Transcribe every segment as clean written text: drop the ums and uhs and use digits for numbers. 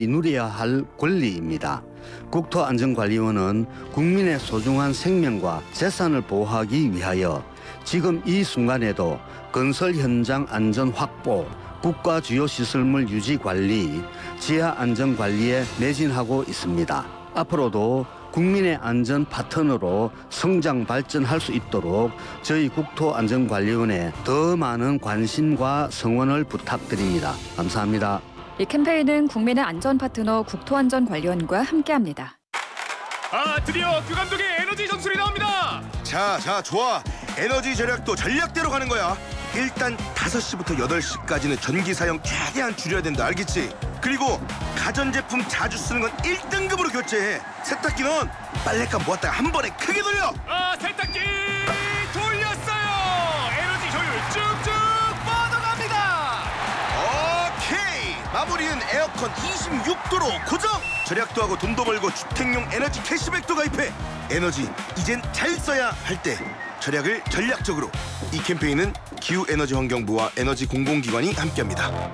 누려야 할 권리입니다. 국토안전관리원은 국민의 소중한 생명과 재산을 보호하기 위하여 지금 이 순간에도 건설 현장 안전 확보, 국가 주요 시설물 유지 관리, 지하 안전 관리에 매진하고 있습니다. 앞으로도 국민의 안전 파트너로 성장 발전할 수 있도록 저희 국토안전관리원에 더 많은 관심과 성원을 부탁드립니다. 감사합니다. 이 캠페인은 국민의 안전 파트너 국토안전관리원과 함께합니다. 드디어 그 감독의 에너지 전술이 나옵니다. 자, 좋아. 에너지 절약도 전략대로 가는 거야. 일단 5시부터 8시까지는 전기 사용 최대한 줄여야 된다, 알겠지? 그리고 가전제품 자주 쓰는 건 1등급으로 교체해. 세탁기는 빨랫감 모았다가 한 번에 크게 돌려. 세탁기 돌렸어요. 에너지 효율 쭉쭉 뻗어갑니다. 오케이, 마무리는 에어컨 26도로 고정. 절약도 하고 돈도 벌고 주택용 에너지 캐시백도 가입해. 에너지 이젠 잘 써야 할 때 절약을 전략적으로. 이 캠페인은 기후에너지환경부와 에너지 공공기관이 함께합니다.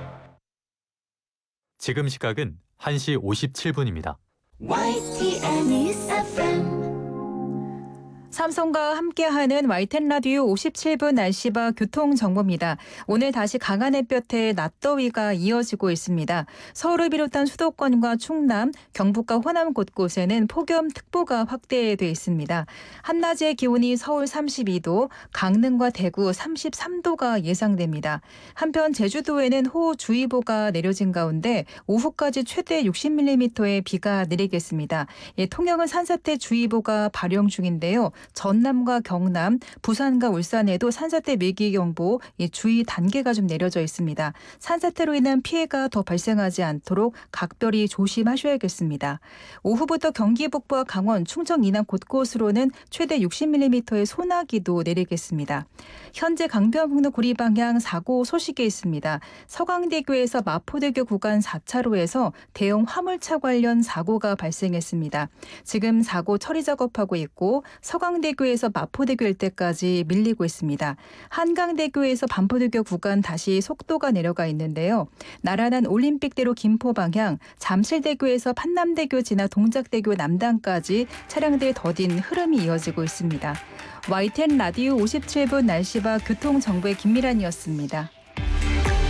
지금 시각은 1시 57분입니다. YTN News FM. 삼성과 함께하는 YTN 라디오 57분 날씨와 교통정보입니다. 오늘 다시 강한 햇볕에 낮더위가 이어지고 있습니다. 서울을 비롯한 수도권과 충남, 경북과 호남 곳곳에는 폭염특보가 확대돼 있습니다. 한낮의 기온이 서울 32도, 강릉과 대구 33도가 예상됩니다. 한편 제주도에는 호우주의보가 내려진 가운데 오후까지 최대 60mm의 비가 내리겠습니다. 통영은 산사태주의보가 발령 중인데요. 전남과 경남, 부산과 울산에도 산사태 밀기경보 주의 단계가 좀 내려져 있습니다. 산사태로 인한 피해가 더 발생하지 않도록 각별히 조심하셔야겠습니다. 오후부터 경기 북부와 강원, 충청 이남 곳곳으로는 최대 60mm의 소나기도 내리겠습니다. 현재 강변북로 구리 방향 사고 소식이 있습니다. 서강대교에서 마포대교 구간 4차로에서 대형 화물차 관련 사고가 발생했습니다. 지금 사고 처리 작업하고 있고 서강대교에서 마포대교 일대까지 밀리고 있습니다. 한강대교에서 반포대교 구간 다시 속도가 내려가 있는데요. 나란한 올림픽대로 김포 방향, 잠실대교에서 판남대교 지나 동작대교 남단까지 차량들 더딘 흐름이 이어지고 있습니다. YTN 라디오 57분 날씨와 교통정보의 김미란이었습니다.